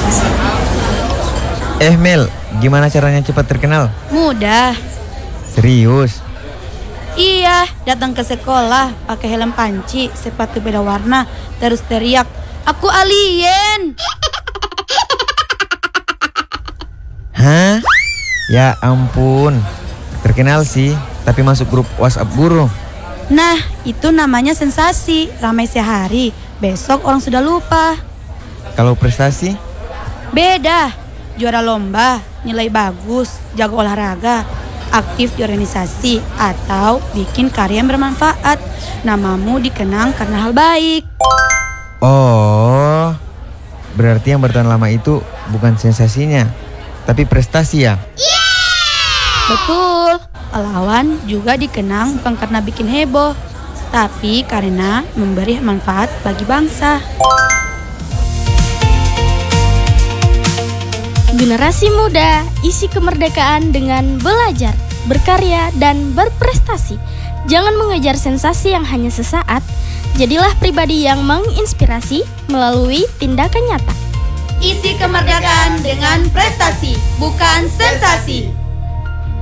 Mel, gimana caranya cepat terkenal? Mudah. Serius? Iya, datang ke sekolah pakai helm panci, sepatu beda warna, terus teriak, "Aku alien!" Hah? Ya ampun. Terkenal sih, tapi masuk grup WhatsApp guru. Nah, itu namanya sensasi, ramai sehari, besok orang sudah lupa. Kalau prestasi? Beda, juara lomba, nilai bagus, jago olahraga, aktif di organisasi, atau bikin karya yang bermanfaat. Namamu dikenang karena hal baik. Oh, berarti yang bertahan lama itu bukan sensasinya, tapi prestasi ya? Betul, pahlawan juga dikenang bukan karena bikin heboh, tapi karena memberi manfaat bagi bangsa. Generasi muda, isi kemerdekaan dengan belajar, berkarya, dan berprestasi. Jangan mengejar sensasi yang hanya sesaat, jadilah pribadi yang menginspirasi melalui tindakan nyata. Isi kemerdekaan dengan prestasi, bukan sensasi.